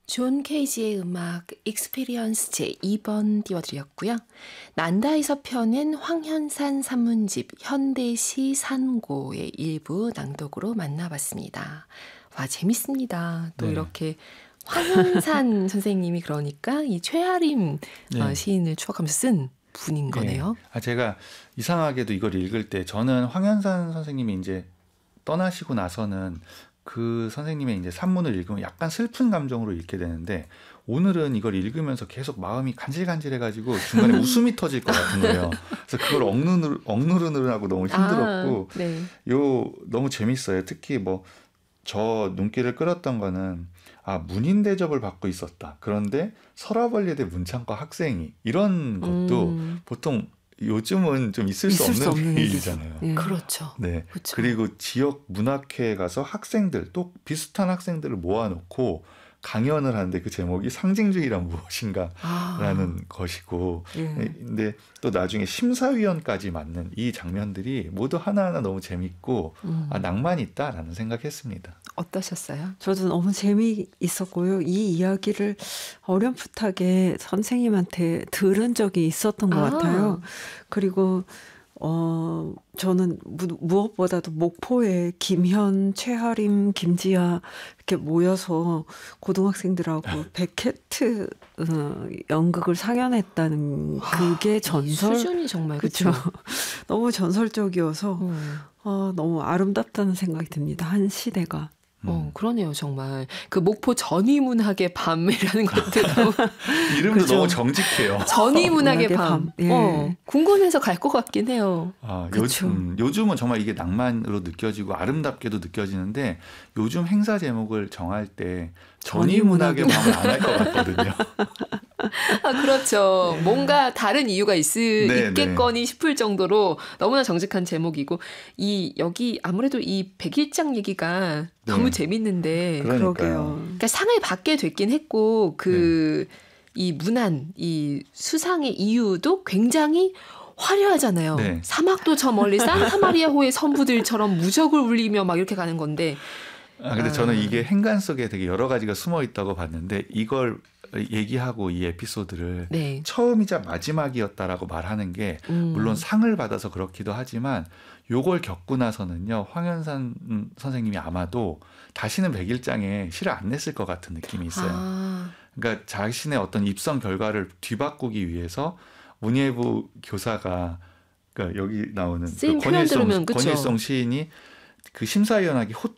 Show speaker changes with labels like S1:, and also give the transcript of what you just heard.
S1: 존 케이지의 음악 익스피리언스 제2번 띄워드렸고요. 난다에서 펴낸 황현산 산문집 현대시 산고의 일부 낭독으로 만나봤습니다. 와, 재밌습니다. 또
S2: 네.
S1: 이렇게 황현산 선생님이 그러니까 이 최아림
S2: 네.
S1: 시인을 추억하면서 쓴 분인 거네요.
S2: 제가 이상하게도 이걸 읽을 때 저는 황현산 선생님이 이제 떠나시고 나서는 그 선생님의 이제 산문을 읽으면 약간 슬픈 감정으로 읽게 되는데 오늘은 이걸 읽으면서 계속 마음이 간질간질해가지고 중간에 웃음이 터질 것 같은 거예요. 그래서 그걸 억누르느라고 너무 힘들었고
S1: 네.
S2: 너무 재밌어요. 특히 뭐 저 눈길을 끌었던 거는 문인 대접을 받고 있었다. 그런데 서라벌리대 문창과 학생이 이런 것도 보통 요즘은 좀 있을 수 없는 일이잖아요.
S1: 네. 그렇죠.
S2: 네.
S1: 그렇죠.
S2: 그리고 지역 문학회에 가서 학생들 또 비슷한 학생들을 모아놓고 강연을 하는데 그 제목이 상징주의란 무엇인가라는 것이고, 근데 또 나중에 심사위원까지 맡는 이 장면들이 모두 하나하나 너무 재밌고 낭만이 있다라는 생각했습니다.
S1: 어떠셨어요?
S3: 저도 너무 재미있었고요. 이 이야기를 어렴풋하게 선생님한테 들은 적이 있었던 것 같아요. 그리고 저는 무엇보다도 목포에 김현, 최하림, 김지아 이렇게 모여서 고등학생들하고 백해트 연극을 상연했다는 그게 전설.
S1: 수준이 정말
S3: 그렇죠. 너무 전설적이어서 너무 아름답다는 생각이 듭니다. 한 시대가.
S1: 그러네요, 정말. 그 목포 전위문학의 밤이라는 것도
S2: 이름도
S3: 그렇죠.
S2: 너무 정직해요.
S1: 전위문학의 밤.
S3: 예.
S1: 궁금해서 갈 것 같긴 해요.
S2: 요즘은 정말 이게 낭만으로 느껴지고 아름답게도 느껴지는데 요즘 행사 제목을 정할 때 전위문학의 밤은 안 할 것 같거든요.
S1: 그렇죠. 뭔가 다른 이유가 있겠거니 싶을 정도로 너무나 정직한 제목이고 여기 아무래도 이 백일장 얘기가 너무 재밌는데
S2: 그러니까요.
S1: 그러니까 상을 받게 됐긴 했고 이 문안, 이 수상의 이유도 굉장히 화려하잖아요.
S2: 네.
S1: 사막도 저 멀리 산타마리아호의 선부들처럼 무적을 울리며 막 이렇게 가는 건데
S2: 근데 저는 이게 행간 속에 되게 여러 가지가 숨어 있다고 봤는데 이걸 얘기하고 이 에피소드를 처음이자 마지막이었다라고 말하는 게 물론 상을 받아서 그렇기도 하지만 요걸 겪고 나서는요 황현산 선생님이 아마도 다시는 백일장에 시를 안 냈을 것 같은 느낌이 있어요. 그러니까 자신의 어떤 입성 결과를 뒤바꾸기 위해서 문예부 교사가 그러니까 여기 나오는 그 권일성 시인이 그 심사위원에게